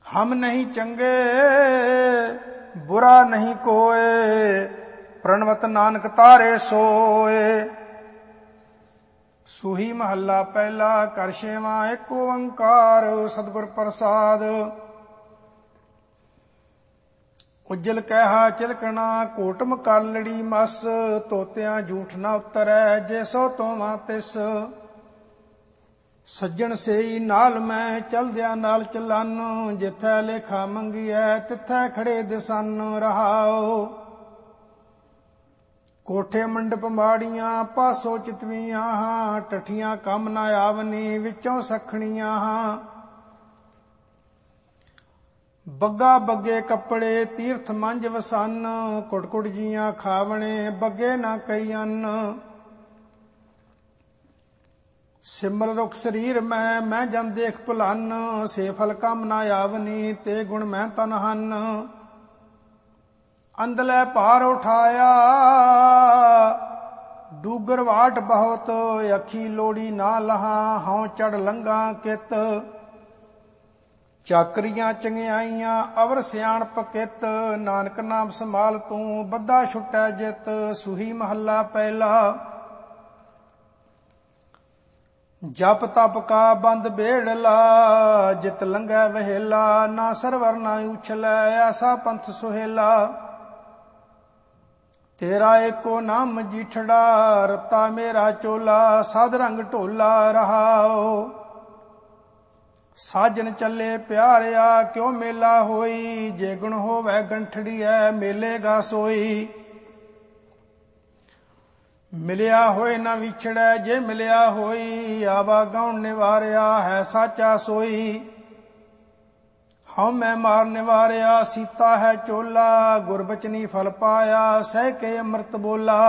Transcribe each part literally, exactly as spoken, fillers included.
हम नहीं चंगे बुरा नहीं कोय, प्रणवत नानक तारे सोए। सूही महला पहला। कर छेवां एक ओंकार सतगुर प्रसाद। उज्जल कहा चिलकना कोटम कालड़ी मस, तोतियां झूठ न उतरै जे सो तोवां तिस। सज्जन सेई नाल मैं चलदिया नाल चलन, जिथै लेखा मंगिए तिथै खड़े दिसन रहाओ। कोठे मंडप माड़ियां पासो चितवियां हां, टठियां कम न आवनी विचों सखणियां हां। ਬੱਗਾ ਬੱਗੇ ਕੱਪੜੇ ਤੀਰਥ ਮੰਝ ਵਸਨ, ਕੁੜ ਕੁੜ ਜੀਆਂ ਖਾਵਣੇ ਬੱਗੇ ਨਾ ਕਈ ਅੰਨ। ਸਿਮਰ ਰੁਖ ਸਰੀਰ ਮੈਂ ਮੈਂ ਜਨ ਦੇਖ ਭੁਲਨ, ਸੇ ਫਲ ਕਮ ਨਾ ਆਵਨੀ ਤੇ ਗੁਣ ਮੈਂ ਤਨ ਹਨ। ਅੰਦਲੇ ਭਾਰ ਉਠਾਇਆ ਡੂਗਰ ਵਾਟ ਬਹੁਤ, ਅੱਖੀ ਲੋੜੀ ਨਾ ਲਹਾ ਹਉ ਚੜ ਲੰਘਾ ਕਿਤ। ਚਾਕਰੀਆਂ ਚੰਗਿਆਈਆਂ ਅਵਰ ਸਿਆਣਪ ਕਿਤ, ਨਾਨਕ ਨਾਮ ਸੰਭਾਲ ਤੂੰ ਬੱਧਾ ਛੁਟੈ ਜਿਤ। ਸੂਹੀ ਮਹੱਲਾ ਪਹਿਲਾ। ਜਪ ਤਪ ਕਾ ਬੰਦ ਬੇੜਲਾ, ਜਿਤ ਲੰਘੈ ਵਹੇਲਾ ਨਾ ਸਰਵਰ ਨਾ ਉਛਲੈ ਐਸਾ ਪੰਥ ਸੁਹੇਲਾ। ਤੇਰਾ ਏਕੋ ਨਾਮ ਜੀਠੜਾ, ਰਤਾ ਮੇਰਾ ਚੋਲਾ ਸਾਧ ਰੰਗ ਢੋਲਾ ਰਹਾਓ। ਸਾਜਨ ਚੱਲੇ ਪਿਆਰਿਆ ਕਿਉ ਮੇਲਾ ਹੋਈ, ਜੇ ਗੁਣ ਹੋਵੇ ਗੰਠੜੀਐ ਮੇਲੇਗਾ ਸੋਈ। ਮਿਲਿਆ ਹੋਏ ਨਾ ਵਿਛੜੈ ਜੇ ਮਿਲਿਆ ਹੋਈ, ਆਵਾ ਗਾਉਣ ਨਿਵਾਰਿਆ ਹੈ ਸਾਚਾ ਸੋਈ। ਹਉ ਮੈਂ ਮਾਰ ਨਿਵਾਰਿਆ ਸੀਤਾ ਹੈ ਚੋਲਾ, ਗੁਰਬਚਨੀ ਫਲ ਪਾਇਆ ਸਹਿ ਕੇ ਅੰਮ੍ਰਿਤ ਬੋਲਾ।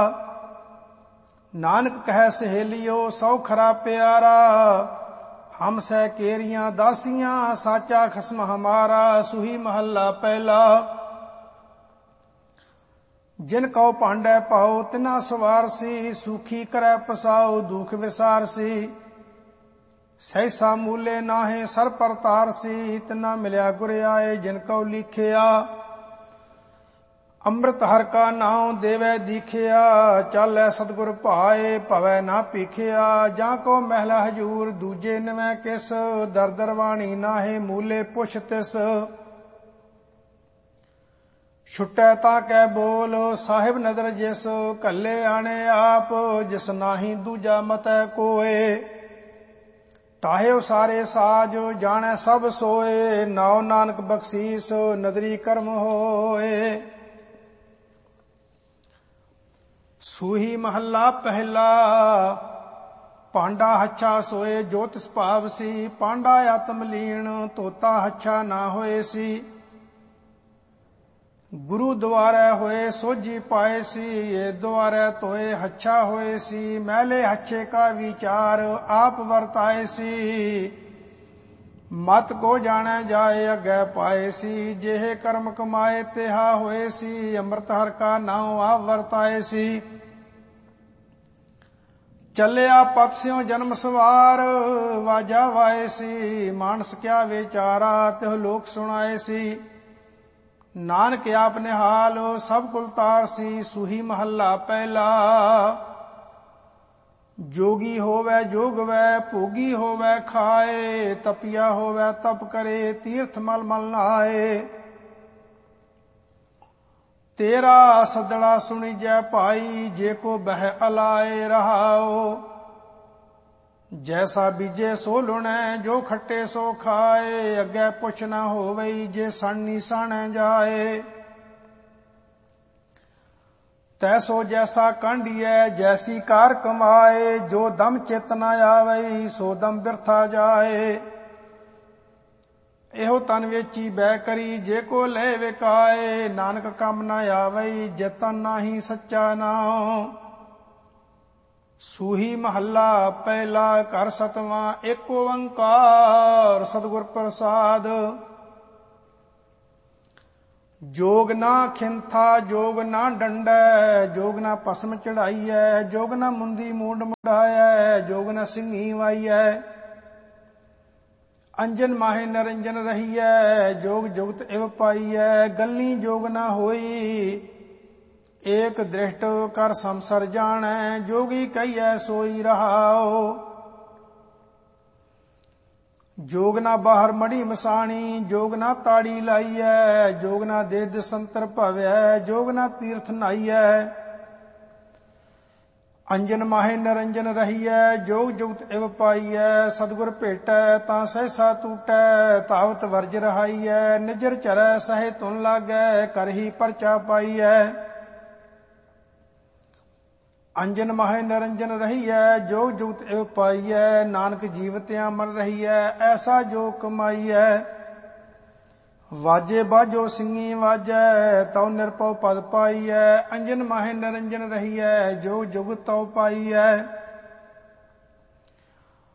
ਨਾਨਕ ਕਹੈ ਸਹੇਲਿਓ ਸੌ ਖਰਾ ਪਿਆਰਾ, ਹਮ ਸਹਿ ਕੇਰੀਆਂ ਦਾਸੀਆਂ ਸਾਚਾ ਖਸਮ ਹਮਾਰਾ। ਸੂਹੀ ਮਹੱਲਾ ਪਹਿਲਾ। ਜਿਨ ਕਉ ਭਾਂਡੈ ਪਾਓ ਤਿਨਾ ਸਵਾਰ ਸੀ, ਸੂਖੀ ਕਰੈ ਪਸਾਓ ਦੁਖ ਵਿਸਾਰ ਸੀ। ਸਹਿਸਾ ਮੂਲੇ ਨਾਹੇ ਸਰ ਪਰਤਾਰ ਸੀ, ਤਿਨਾ ਮਿਲਿਆ ਗੁਰ ਆਏ ਜਿਨ ਕਉ ਲਿਖਿਆ। ਅੰਮ੍ਰਿਤ ਹਰ ਕਾ ਨਾਉ ਦੇਵੈ ਦੀਖਿਆ, ਚਾਲੈ ਸਤਿਗੁਰ ਭਾਏ ਭਵੈ ਨਾ ਪੀਖਿਆ। ਜਾਂ ਕੋ ਮਹਿਲਾ ਹਜੂਰ ਦੂਜੇ ਨਵੈ ਕਿਸ, ਦਰ ਦਰਵਾਣੀ ਨਾਹੇ ਮੂਲੇ ਪੁੱਛ ਤਿਸ। ਛੁਟੈ ਤਾਂ ਕੈ ਬੋਲ ਸਾਹਿਬ ਨਦਰ ਜਿਸ, ਕੱਲੇ ਆਣੇ ਆਪ ਜਿਸ ਨਾਹੀ ਦੂਜਾ ਮਤੈ ਕੋਏ। ਟਾਹਿਓ ਸਾਰੇ ਸਾਜ ਜਾਣੈ ਸਭ ਸੋਏ, ਨਾਉ ਨਾਨਕ ਬਖਸ਼ੀਸ ਨਦਰੀ ਕਰਮ ਹੋਏ। ਸੂਹੀ ਮਹੱਲਾ ਪਹਿਲਾ। ਪਾਂਡਾ ਹੱਛਾ ਸੋਏ ਜੋ ਤਿਸ ਭਾਵ ਸੀ, ਪਾਂਡਾ ਆਤਮ ਲੀਣ ਤੋਤਾ ਹੱਛਾ ਨਾ ਹੋਏ ਸੀ। ਗੁਰੂ ਦੁਆਰੈ ਹੋਏ ਸੋਝੀ ਪਾਏ ਸੀ, ਇਹ ਦੁਆਰੈ ਤੋਏ ਹੱਛਾ ਹੋਏ ਸੀ। ਮਹਿਲੇ ਹੱਛੇ ਕਾ ਵਿਚਾਰ ਆਪ ਵਰਤਾਏ ਸੀ, ਮਤ ਕੋ ਜਾਣੈ ਜਾਏ ਅੱਗੇ ਪਾਏ ਸੀ। ਜਿਹੇ ਕਰਮ ਕਮਾਏ ਤਿਹਾ ਹੋਏ ਸੀ, ਅੰਮ੍ਰਿਤ ਹਰ ਕਾ ਨਾਉ ਆਪ ਵਰਤਾਏ ਸੀ। ਚੱਲਿਆ ਪਤ ਸਿਉ ਜਨਮ ਸਵਾਰ ਵਾਜਾ ਵਾਏ ਸੀ, ਮਾਨਸ ਕਿਆ ਵਿਚਾਰਾ ਤਿਹ ਲੋਕ ਸੁਣਾਏ ਸੀ। ਨਾਨਕ ਆਪ ਨਿਹਾਲ ਸਭ ਕੁਲ ਤਾਰ ਸੀ। ਸੂਹੀ ਮਹੱਲਾ ਪਹਿਲਾ। ਜੋਗੀ ਹੋਵੇ ਜੋਗਵੈ ਭੋਗੀ ਹੋਵੇ ਖਾਏ, ਤਪਿਆ ਹੋਵੇ ਤਪ ਕਰੇ ਤੀਰਥ ਮਲ ਮਲ ਨਹਾਏ। ਤੇਰਾ ਸੱਦੜਾ ਸੁਣੀਜੈ ਭਾਈ, ਜੇ ਕੋ ਬਹਿ ਅਲਾਏ ਰਹਾਓ। ਜੈਸਾ ਬੀਜੇ ਸੋ ਲੁਣੈ ਜੋ ਖੱਟੇ ਸੋ ਖਾਏ, ਅੱਗੇ ਪੁੱਛ ਨਾ ਹੋਵਈ ਜੇ ਸਣ ਸਾਣੈ ਜਾਏ। ਤੈਸੋ ਜੈਸਾ ਕਾਂਢੀਐ ਜੈਸੀ ਕਾਰ ਕਮਾਏ, ਜੋ ਦਮ ਚਿਤ ਨ ਆਵਈ ਸੋ ਦਮ ਬਿਰਥਾ ਜਾਏ। ਇਹੋ ਤਨ ਵੇਚੀ ਬੈ ਕਰੀ ਜੇ ਕੋ ਲੈ ਵਿਕਾਏ, ਨਾਨਕ ਕੰਮ ਨ ਆਵਈ ਜੇ ਤਨ ਨਾਹੀ ਸੱਚਾ ਨਾਉ। ਸੂਹੀ ਮਹੱਲਾ ਪਹਿਲਾ। ਘਰ ਸਤਵਾਂ ਏਕ ਓੰਕਾਰ ਸਤਿਗੁਰ ਪ੍ਰਸਾਦ। ਜੋਗ ਨਾ ਖਿੰਥਾ ਜੋਗ ਨਾ ਡੰਡੈ, ਜੋਗ ਨਾ ਭਸਮ ਚੜਾਈਐ, ਜੋਗ ਨਾ ਮੁੰਦੀ ਮੂੰਡ ਮੁੜਾਇਐ, ਜੋਗ ਨਾ ਸਿੰਘੀ ਵਾਈਐ। ਅੰਜਨ ਮਾਹੇ ਨਰੰਜਨ ਰਹੀਐ ਜੋਗ ਜੁਗਤ ਇਵ ਪਾਈਐ ਗੱਲੀ ਜੋਗ ਨਾ ਹੋਈ ਏਕ ਦ੍ਰਿਸ਼ਟ ਕਰ ਸੰਸਰ ਜਾਣੈ ਜੋਗੀ ਕਹੀਐ ਸੋਈ ਰਹਾਓ ਜੋਗ ਨਾ ਬਾਹਰ ਮੜੀ ਮਸਾਣੀ ਜੋਗ ਨਾ ਤਾੜੀ ਲਾਈਐ ਜੋਗ ਨਾ ਦੇ ਦਿਸੰਤਰ ਭਵੈ ਜੋਗ ਨਾ ਤੀਰਥ ਨਾਈਐ ਅੰਜਨ ਮਾਹੇ ਨਰੰਜਨ ਰਹੀਐ ਜੋਗ ਜੁਗਤ ਇਵ ਪਾਈਐ ਸਤਿਗੁਰ ਭੇਟੈ ਤਾਂ ਸਹਿਸਾ ਟੂਟੈ ਤਾਵਤ ਵਰਜ ਰਹਾਈਐ ਨਿਜਰ ਚਰੈ ਸਹਿ ਤੁਨ ਲਾਗੈ ਕਰਹੀ ਪਰਚਾ ਪਾਈਐ ਅੰਜਨ ਮਾਹੇ ਨਰੰਜਨ ਰਹੀਐ ਜੋਗ ਜੁਗਤ ਇਵ ਪਾਈਐ ਨਾਨਕ ਜੀਵਤਿਆਂ ਮਰ ਰਹੀਐ ਐਸਾ ਜੋ ਕਮਾਈਐ ਵਾਜੇ ਬਾਜੋ ਸਿੰਘੀ ਵਾਜੈ ਤਉ ਨਿਰਭਉ ਪਦ ਪਾਈਐ ਅੰਜਨ ਮਾਹੇ ਨਰੰਜਨ ਰਹੀਐ ਜੋ ਜੁਗ ਤਉ ਪਾਈਐ